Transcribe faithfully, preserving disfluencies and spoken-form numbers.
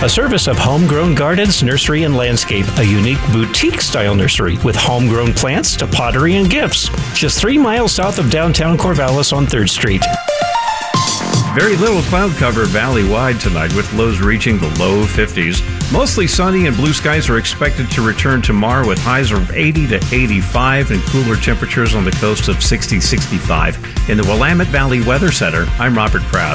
a service of Homegrown Gardens, Nursery and Landscape, a unique boutique-style nursery with homegrown plants to pottery and gifts. Just three miles south of downtown Corvallis on third Street. Very little cloud cover valley-wide tonight with lows reaching the low fifties. Mostly sunny and blue skies are expected to return tomorrow with highs of eighty to eighty-five and cooler temperatures on the coast of sixty to sixty-five. In the Willamette Valley Weather Center, I'm Robert Kraft.